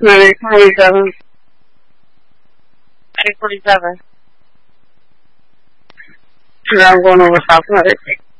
Maybe 27. Maybe 47. Yeah, I'm going over top of it.